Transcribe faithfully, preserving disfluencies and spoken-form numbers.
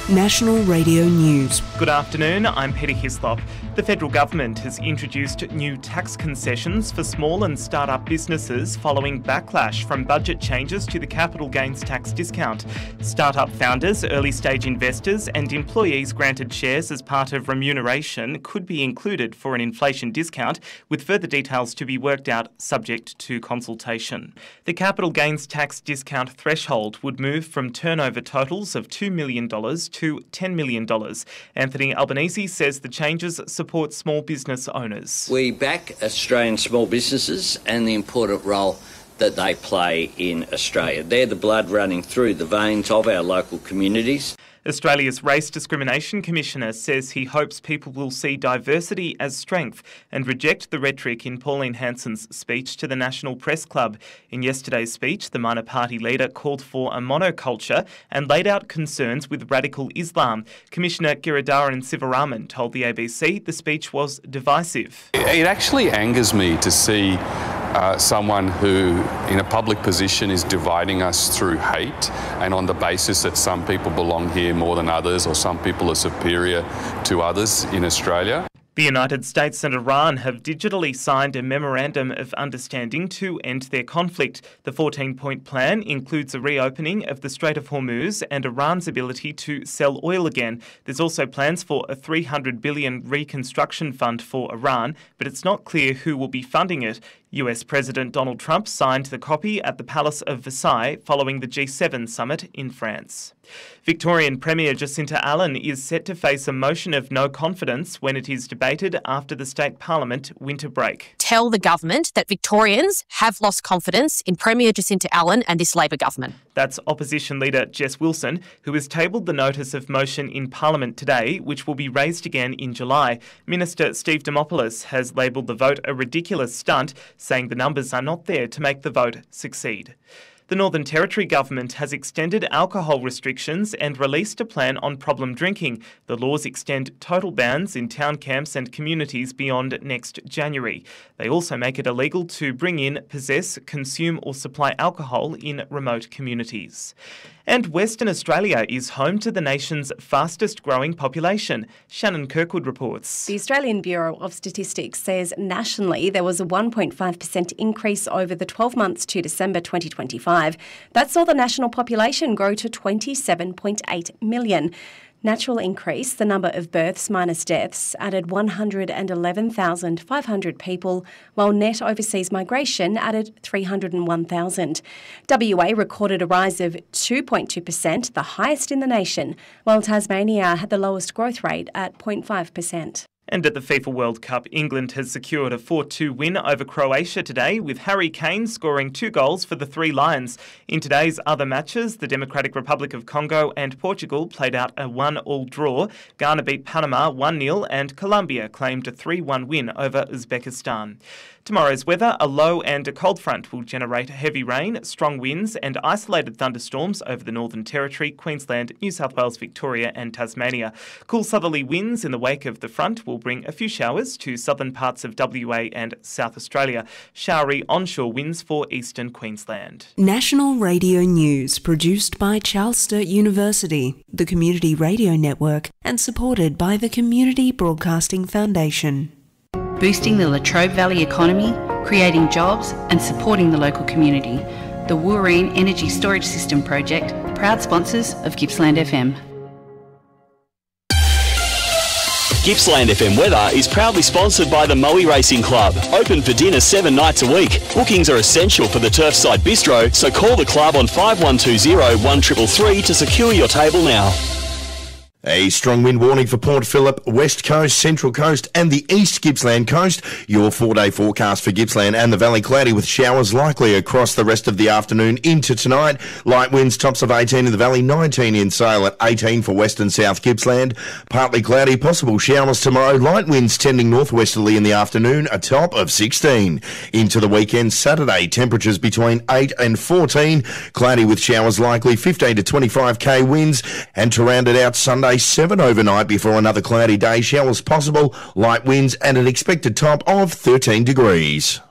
National Radio News. Good afternoon, I'm Peter Hislop. The federal government has introduced new tax concessions for small and start-up businesses following backlash from budget changes to the capital gains tax discount. Start-up founders, early-stage investors and employees granted shares as part of remuneration could be included for an inflation discount, with further details to be worked out subject to consultation. The capital gains tax discount threshold would move from turnover totals of two million dollars to ten million dollars. Anthony Albanese says the changes support small business owners. We back Australian small businesses and the important role that they play in Australia. They're the blood running through the veins of our local communities. Australia's Race Discrimination Commissioner says he hopes people will see diversity as strength and reject the rhetoric in Pauline Hanson's speech to the National Press Club. In yesterday's speech, the minor party leader called for a monoculture and laid out concerns with radical Islam. Commissioner Giridharaman Sivaraman told the A B C the speech was divisive. It actually angers me to see Uh, someone who, in a public position, is dividing us through hate and on the basis that some people belong here more than others or some people are superior to others in Australia. The United States and Iran have digitally signed a memorandum of understanding to end their conflict. The fourteen-point plan includes a reopening of the Strait of Hormuz and Iran's ability to sell oil again. There's also plans for a three hundred billion dollars reconstruction fund for Iran, but it's not clear who will be funding it. U S President Donald Trump signed the copy at the Palace of Versailles following the G seven summit in France. Victorian Premier Jacinta Allan is set to face a motion of no confidence when it is debated after the state parliament winter break. Tell the government that Victorians have lost confidence in Premier Jacinta Allan and this Labor government. That's opposition leader Jess Wilson, who has tabled the notice of motion in Parliament today, which will be raised again in July. Minister Steve Dimopoulos has labelled the vote a ridiculous stunt, saying the numbers are not there to make the vote succeed. The Northern Territory government has extended alcohol restrictions and released a plan on problem drinking. The laws extend total bans in town camps and communities beyond next January. They also make it illegal to bring in, possess, consume or supply alcohol in remote communities. And Western Australia is home to the nation's fastest growing population. Shannon Kirkwood reports. The Australian Bureau of Statistics says nationally there was a one point five percent increase over the twelve months to December twenty twenty-five. That saw the national population grow to twenty-seven point eight million. Natural increase, the number of births minus deaths, added one hundred eleven thousand five hundred people, while net overseas migration added three hundred one thousand. W A recorded a rise of two point two percent, the highest in the nation, while Tasmania had the lowest growth rate at zero point five percent. And at the FIFA World Cup, England has secured a four two win over Croatia today, with Harry Kane scoring two goals for the Three Lions. In today's other matches, the Democratic Republic of Congo and Portugal played out a one all draw. Ghana beat Panama one nil and Colombia claimed a three one win over Uzbekistan. Tomorrow's weather, a low and a cold front will generate heavy rain, strong winds and isolated thunderstorms over the Northern Territory, Queensland, New South Wales, Victoria and Tasmania. Cool southerly winds in the wake of the front will bring a few showers to southern parts of W A and South Australia. Showery onshore winds for eastern Queensland. National Radio News, produced by Charles Sturt University, the Community Radio Network, and supported by the Community Broadcasting Foundation. Boosting the Latrobe Valley economy, creating jobs and supporting the local community. The Wooreen Energy Storage System Project, proud sponsors of Gippsland F M. Gippsland F M Weather is proudly sponsored by the Moe Racing Club. Open for dinner seven nights a week. Bookings are essential for the Turfside Bistro, so call the club on five one two zero one three three three to secure your table now. A strong wind warning for Port Phillip, West Coast, Central Coast and the East Gippsland Coast. Your four-day forecast for Gippsland and the Valley cloudy with showers likely across the rest of the afternoon into tonight. Light winds, tops of eighteen in the Valley, nineteen in Sale at eighteen for West and South Gippsland. Partly cloudy, possible showers tomorrow. Light winds tending northwesterly in the afternoon, a top of sixteen. Into the weekend, Saturday, temperatures between eight and fourteen. Cloudy with showers likely, fifteen to twenty-five k winds. And to round it out, Sunday, seven overnight before another cloudy day. Showers possible, light winds and an expected top of thirteen degrees.